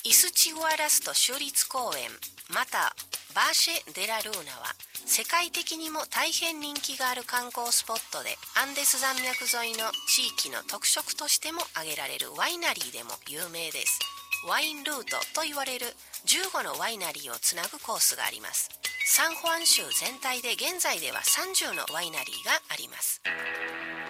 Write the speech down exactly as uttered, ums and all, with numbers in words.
イスチグアラスト州立公園またバーシェ・デ・ラ・ルーナは世界的にも大変人気がある観光スポットで、アンデス山脈沿いの地域の特色としても挙げられるワイナリーでも有名です。ワインルートと言われるじゅうごのワイナリーをつなぐコースがあります。サンホアン州全体で現在ではさんじゅうのワイナリーがあります。